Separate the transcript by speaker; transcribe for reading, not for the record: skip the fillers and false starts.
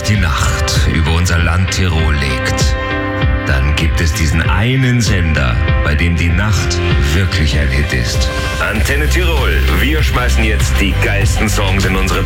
Speaker 1: sich die Nacht über unser Land Tirol legt, dann gibt es diesen einen Sender, bei dem die Nacht wirklich ein Hit ist. Antenne Tirol, wir schmeißen jetzt die geilsten Songs in unsere